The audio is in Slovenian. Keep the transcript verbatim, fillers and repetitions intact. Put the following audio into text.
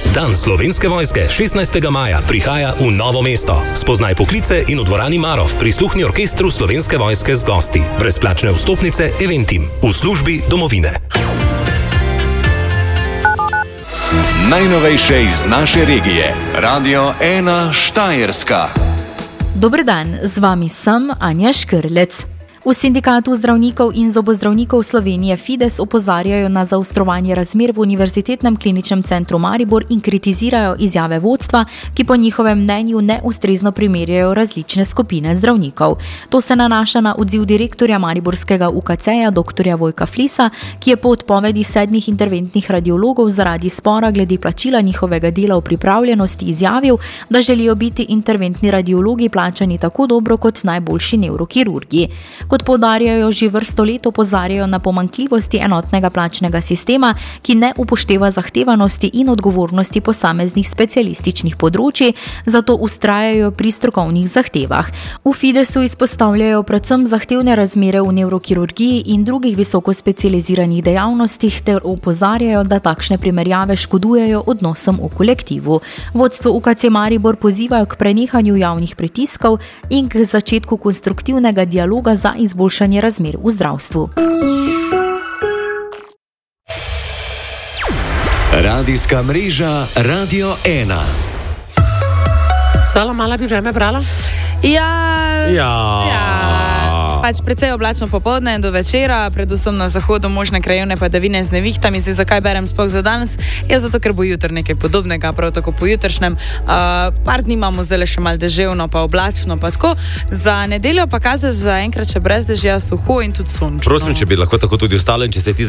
Dan Slovenske vojske šestnajstega maja prihaja v Novo mesto. Spoznaj poklice in v dvorani Marof prisluhni orkestru Slovenske vojske z gosti. Brezplačne vstopnice Eventim v službi domovine. Najnovejše iz naše regije. Radio ena Štajerska. Dober dan, z vami sem Anja Škrlec. V Sindikatu zdravnikov in zobozdravnikov Slovenije Fides opozarjajo na zaostrovanje razmer v Univerzitetnem kliničnem centru Maribor in kritizirajo izjave vodstva, ki po njihovem mnenju neustrezno primerjajo različne skupine zdravnikov. To se nanaša na odziv direktorja mariborskega U K C-ja dr. Vojka Flisa, ki je po odpovedi sedmih interventnih radiologov zaradi spora glede plačila njihovega dela v pripravljenosti izjavil, da želijo biti interventni radiologi plačani tako dobro kot najboljši nevrokirurgi. Kot poudarjajo, že vrsto let opozarjajo na pomanjkljivosti enotnega plačnega sistema, ki ne upošteva zahtevanosti in odgovornosti posameznih specialističnih področij, zato ustrajajo pri strokovnih zahtevah. V Fidesu izpostavljajo predvsem zahtevne razmere v nevrokirurgiji in drugih visoko specializiranih dejavnostih ter opozarjajo, da takšne primerjave škodujejo odnosom v kolektivu. Vodstvo U K C Maribor pozivajo k prenehanju javnih pritiskov in k začetku konstruktivnega dialoga za izboljšanje razmer v zdravstvu. Radijska mreža Radio ena. Sala, mala bi vreme brala? Ja, Ja. ja. Pač precej oblačno popoldne do večera, predvsem na zahodu možne krajevne padavine z nevihtami. Zdaj, zakaj berem sploh za danes? Je zato, ker bo jutr nekaj podobnega, prav tako po jutršnjem. Uh, par dni imamo zdaj le še malo deževno, pa oblačno, pa tako. Za nedeljo pa kaže za enkrat še brez dežja, suho in tudi sončno. Prosim, če bi lahko tako tudi ostalo in če se ti